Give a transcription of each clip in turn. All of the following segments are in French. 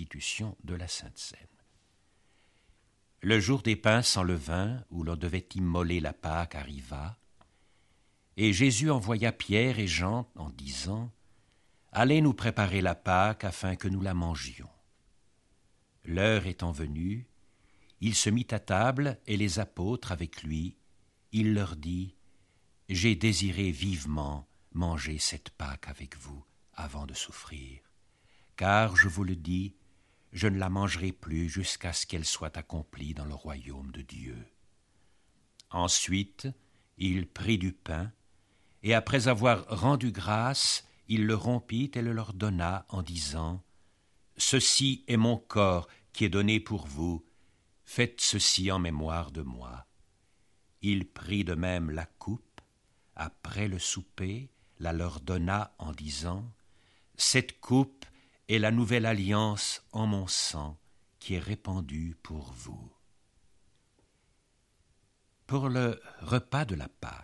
l'institution de la Sainte Seine. Le jour des pains sans levain, où l'on devait immoler la Pâque, arriva, et Jésus envoya Pierre et Jean en disant « Allez nous préparer la Pâque afin que nous la mangions. » L'heure étant venue, il se mit à table et les apôtres avec lui. Il leur dit « J'ai désiré vivement manger cette Pâque avec vous avant de souffrir, car je vous le dis, je ne la mangerai plus jusqu'à ce qu'elle soit accomplie dans le royaume de Dieu. » Ensuite, il prit du pain, et après avoir rendu grâce, il le rompit et le leur donna en disant « Ceci est mon corps qui est donné pour vous, faites ceci en mémoire de moi. » Il prit de même la coupe, après le souper, la leur donna en disant « Cette coupe est la nouvelle alliance en mon sang qui est répandue pour vous. » Pour le repas de la Pâque,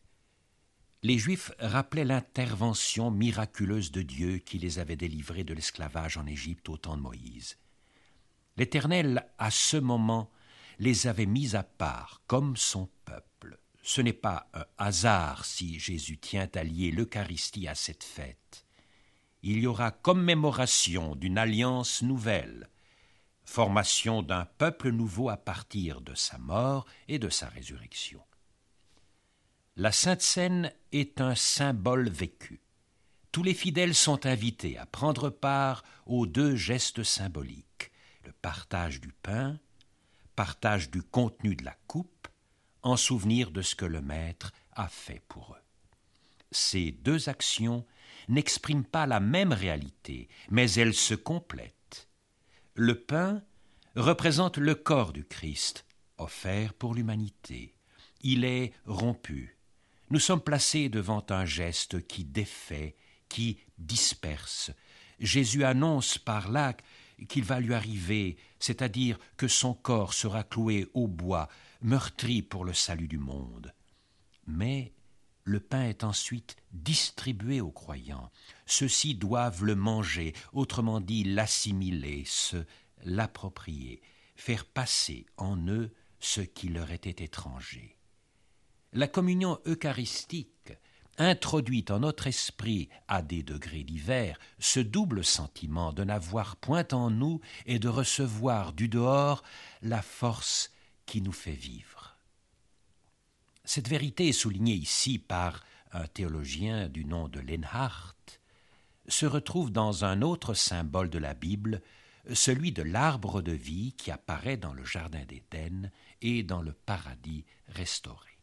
les Juifs rappelaient l'intervention miraculeuse de Dieu qui les avait délivrés de l'esclavage en Égypte au temps de Moïse. L'Éternel, à ce moment, les avait mis à part comme son peuple. Ce n'est pas un hasard si Jésus tient à lier l'Eucharistie à cette fête. Il y aura commémoration d'une alliance nouvelle, formation d'un peuple nouveau à partir de sa mort et de sa résurrection. La Sainte Seine est un symbole vécu. Tous les fidèles sont invités à prendre part aux deux gestes symboliques, le partage du pain, partage du contenu de la coupe, en souvenir de ce que le Maître a fait pour eux. Ces deux actions n'expriment pas la même réalité, mais elles se complètent. Le pain représente le corps du Christ, offert pour l'humanité. Il est rompu. Nous sommes placés devant un geste qui défait, qui disperse. Jésus annonce par là qu'il va lui arriver, c'est-à-dire que son corps sera cloué au bois, meurtri pour le salut du monde. Mais le pain est ensuite distribué aux croyants. Ceux-ci doivent le manger, autrement dit l'assimiler, l'approprier, faire passer en eux ce qui leur était étranger. La communion eucharistique introduit en notre esprit, à des degrés divers, ce double sentiment de n'avoir point en nous et de recevoir du dehors la force qui nous fait vivre. Cette vérité est soulignée ici par un théologien du nom de Lenhardt, se retrouve dans un autre symbole de la Bible, celui de l'arbre de vie qui apparaît dans le jardin d'Éden et dans le paradis restauré.